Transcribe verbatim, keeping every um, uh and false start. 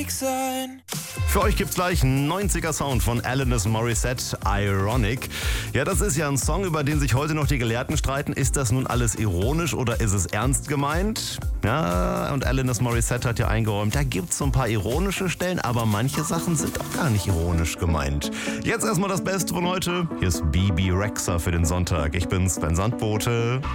Für euch gibt's gleich einen neunziger Sound von Alanis Morissette, Ironic. Ja, das ist ja ein Song, über den sich heute noch die Gelehrten streiten. Ist das nun alles ironisch oder ist es ernst gemeint? Ja, und Alanis Morissette hat ja eingeräumt, da gibt's so ein paar ironische Stellen, aber manche Sachen sind auch gar nicht ironisch gemeint. Jetzt erstmal das Beste von heute. Hier ist Bebe Rexha für den Sonntag. Ich bin Sven Sandbote.